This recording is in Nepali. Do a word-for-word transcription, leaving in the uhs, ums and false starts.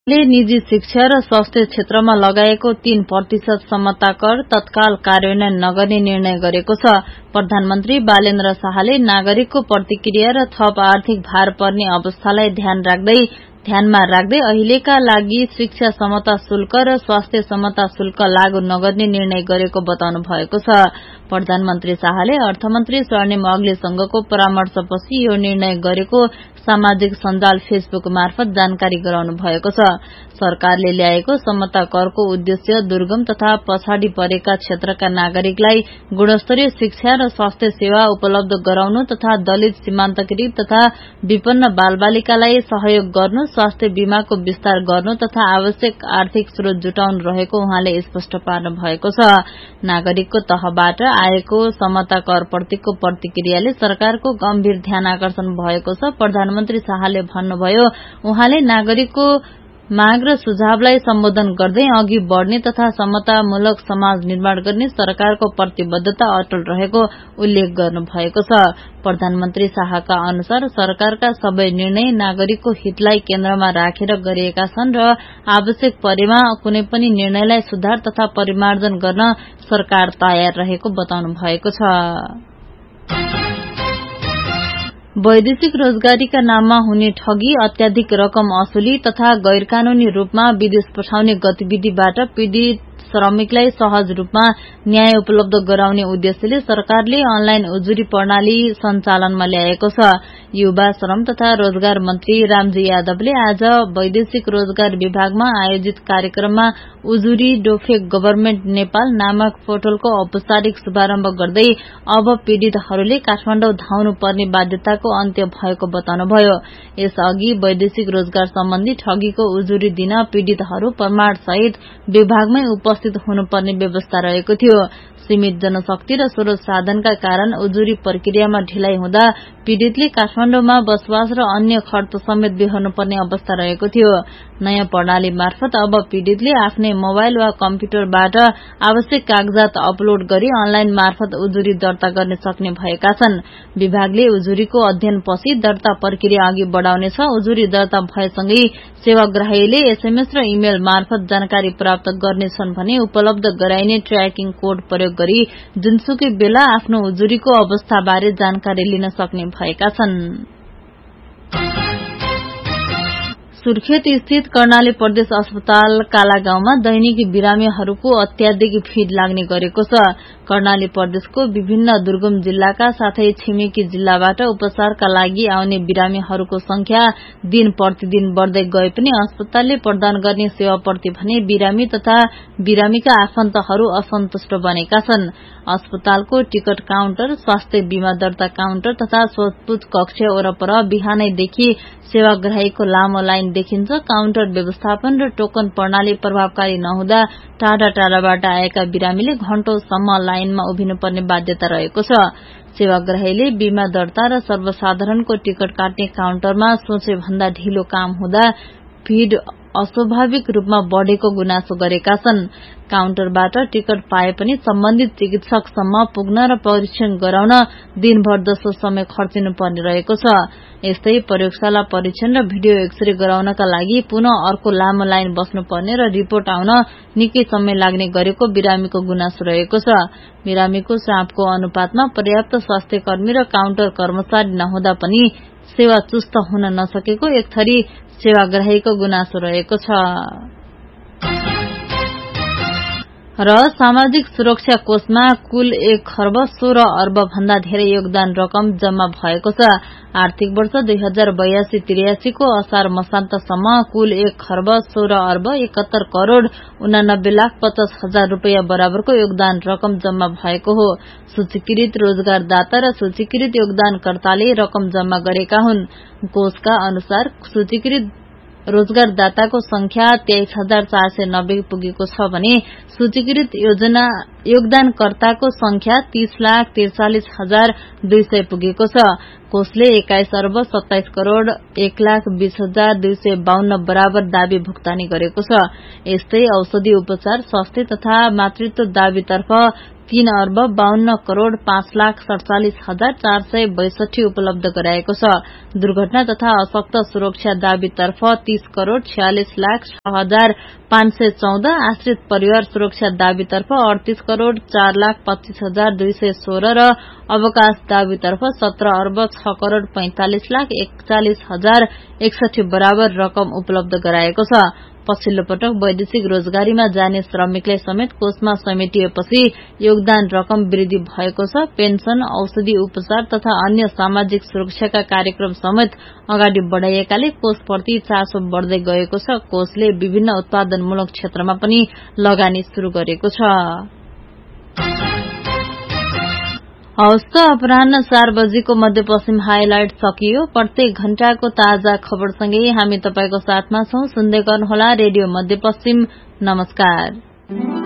ले निजी शिक्षा र स्वास्थ्य क्षेत्रमा लगाएको तीन प्रतिशत समता कर तत्काल कार्यान्वयन नगर्ने निर्णय गरेको छ। प्रधानमन्त्री बालेन्द्र शाहले नागरिकको प्रतिक्रिया र थप आर्थिक भार पर्ने अवस्थालाई ध्यान राख्दै ध्यानमा राख्दै अहिलेका लागि शिक्षा समता शुल्क र स्वास्थ्य समता शुल्क लागू नगर्ने निर्णय गरेको बताउनु भएको छ। प्रधानमन्त्री शाहले अर्थमन्त्री स्वर्णिम अग्लेसँगको परामर्शपछि यो निर्णय गरेको सामाजिक सञ्जाल फेसबुक मार्फत जानकारी गराउनु भएको छ। सरकारले ल्याएको समता करको उद्देश्य दुर्गम तथा पछाडि परेका क्षेत्रका नागरिकलाई गुणस्तरीय शिक्षा र स्वास्थ्य सेवा उपलब्ध गराउनु तथा दलित, सीमान्तकृत तथा विपन्न बालबालिकालाई सहयोग गर्नु, स्वास्थ्य बीमाको विस्तार गर्नु तथा आवश्यक आर्थिक स्रोत जुटाउनु रहेको उहाँले स्पष्ट पार्नु भएको छ। नागरिकको तहबाट आएको समता कर प्रतिको प्रतिक्रियाले सरकारको गम्भीर ध्यान आकर्षण भएको छ। प्रधानमन्त्री शाहले भन्नुभयो, उहाँले नागरिकको माग र सुझावलाई सम्बोधन गर्दै अघि बढ़ने तथा समतामूलक समाज निर्माण गर्ने सरकारको प्रतिबद्धता अटल रहेको उल्लेख गर्नु भएको छ। प्रधानमन्त्री शाहका अनुसार सरकारका सबै निर्णय नागरिकको हितलाई केन्द्रमा राखेर गरिएका छन् र आवश्यक परेमा कुनै पनि निर्णयलाई सुधार तथा परिमार्जन गर्न सरकार तयार रहेको बताउनु भएको छ। वैदेशिक रोजगारीका नाममा हुने ठगी, अत्याधिक रकम असुली तथा गैरकानूनी रूपमा विदेश पठाउने गतिविधिबाट पीड़ित श्रमिकलाई सहज रूपमा न्याय उपलब्ध गराउने उद्देश्यले सरकारले अनलाइन उजुरी प्रणाली सञ्चालनमा ल्याएको छ। युवा श्रम तथा रोजगार मन्त्री रामजी यादवले आज वैदेशिक रोजगार विभागमा आयोजित कार्यक्रममा उजुरी डोफेक गभर्नमेन्ट नेपाल नामक पोर्टलको औपचारिक शुभारम्भ गर्दै अब पीड़ितहरूले काठमाडौँ धाउनु पर्ने बाध्यताको अन्त्य भएको बताउनुभयो। यसअघि वैदेशिक रोजगार सम्बन्धी ठगीको उजुरी दिन पीड़ितहरू प्रमाण सहित विभागमै उपस्थित हुनुपर्ने व्यवस्था रहेको थियो। सीमित जनशक्ति र स्रोत साधनका कारण उजुरी प्रक्रियामा ढिलाइ हुँदा पीड़ितले काठमाडौँमा बसोबास र अन्य खर्च समेत बिहोर्नुपर्ने अवस्था रहेको थियो। नयाँ प्रणाली मार्फत अब पीड़ितले आफ्नै मोबाइल वा कम्प्युटरबाट आवश्यक कागजात अपलोड गरी अनलाइन मार्फत उजुरी दर्ता गर्न सक्ने भएका छन्। विभागले उजुरीको अध्ययनपछि दर्ता प्रक्रिया अघि बढ़ाउनेछ। उजुरी दर्ता भएसँगै सेवाग्राहीले एसएमएस र इमेल मार्फत जानकारी प्राप्त गर्नेछन् भने उपलब्ध गराइने ट्र्याकिङ कोड प्रयोग गरी जुनसुकै बेला आफ्नो उजुरीको अवस्थाबारे जानकारी लिन सक्ने भएका छन्। सुर्खेत स्थित कर्णाली प्रदेश अस्पताल कालागाउँमा दैनिक बिरामीहरूको अत्याधिक भीड़ लाग्ने गरेको छ। कर्णाली प्रदेशको विभिन्न दुर्गम जिल्लाका साथै छिमेकी जिल्लाबाट उपचारका लागि आउने बिरामीहरूको संख्या दिन प्रतिदिन बढ़दै गए पनि अस्पतालले प्रदान गर्ने सेवाप्रति भने बिरामी तथा बिरामीका आफन्तहरू असन्तुष्ट बनेका छन्। अस्पतालको टिकट काउन्टर, स्वास्थ्य बीमा दर्ता काउन्टर तथा सोधपूछ कक्ष वरपर बिहानैदेखि सेवाग्राहीको लामो लाइन देखिन्छ। काउन्टर व्यवस्थापन र टोकन प्रणाली प्रभावकारी नहुँदा टाढा टाढाबाट आएका बिरामीले घण्टौंसम्म लाइनमा उभिनुपर्ने बाध्यता रहेको छ। सेवाग्राहीले बीमा दर्ता र सर्वसाधारणको टिकट काट्ने काउन्टरमा सोचे भन्दा ढिलो काम हुँदा भीड़ अस्वाभाविक रूपमा बढ़ेको गुनासो गरेका छन्। काउन्टरबाट टिकट पाए पनि सम्बन्धित चिकित्सकसम्म पुग्न र परीक्षण गराउन दिनभर जसो समय खर्चिनु पर्ने रहेको छ। यस्तै प्रयोगशाला परीक्षण र भिडियो एक्सरे गराउनका लागि पुनः अर्को लामो लाइन बस्नुपर्ने र रिपोर्ट आउन निकै समय लाग्ने गरेको बिरामीको गुनासो रहेको छ। बिरामीको चापको अनुपातमा पर्याप्त स्वास्थ्य कर्मी र काउन्टर कर्मचारी नहुँदा पनि सेवा चुस्त हुन नसकेको एक थरी सेवाग्राहीको गुनासो रहेको छ। र सामाजिक सुरक्षा कोषमा कुल एक खर्ब सोह्र अर्ब भन्दा धेरै योगदान रकम जम्मा भएको छ। आर्थिक वर्ष दुई हजार बयासी त्रियासी को असार मसान्तसम्म कुल एक खर्ब सोह्र अर्ब एकहत्तर करोड़ उनानब्बे लाख पचास हजार रूपियाँ बराबरको योगदान रकम जम्मा भएको हो। सूचीकृत रोजगारदाता र सूचीकृत योगदानकर्ताले रकम जम्मा गरेका हुन्। कोषका अनुसार सूचीकृत रोजगारदाताको संख्या तेइस हजार चार सय नब्बे पुगेको छ भने सूचीकृत योजना योगदानकर्ताको संख्या तीस लाख त्रिचालिस हजार दुई सय पुगेको छ। कोषले एक्काइस अर्ब सत्ताइस करोड़ एक लाख बीस हजार दुई सय बाहन्न बराबर दावी भुक्तानी गरेको छ। यस्तै औषधि उपचार स्वास्थ्य तथा मातृत्व दावीतर्फ तीन अर्ब बाहन्न करोड़ पाँच लाख सड़चालिस हजार चार सय बैसठी उपलब्ध गराएको छ। दुर्घटना तथा अशक्त सुरक्षा दावीतर्फ तीस करोड़ छयालिस लाख छ हजार पाँच सय चौध, आश्रित परिवार सुरक्षा दावीतर्फ अड़तीस करोड़ चार लाख पच्चीस हजार दुई सय सोह्र र अवकाश दावीतर्फ सत्र अर्ब छ करोड़ पैंतालिस लाख एकचालिस हजार एकसठी बराबर रकम उपलब्ध गराएको छ। पछिल्लो पटक वैदेशिक रोजगारीमा जाने श्रमिकले समेत कोषमा समेटिएपछि योगदान रकम वृद्धि भएको छ। पेन्सन, औषधि उपचार तथा अन्य सामाजिक सुरक्षाका कार्यक्रम समेत अगाडि बढ़ाइएकाले कोषप्रति चासो बढ़दै गएको छ। कोषले विभिन्न उत्पादनमूलक क्षेत्रमा पनि लगानी शुरू गरेको छ। हवस् त अपराह्न चार बजेको मध्यपश्चिम हाइलाइट सकियो। प्रत्येक घण्टाको ताजा खबरसँगै हामी तपाईको साथमा छौं। सुन्दै गर्नुहोला रेडियो मध्यपश्चिम। नमस्कार।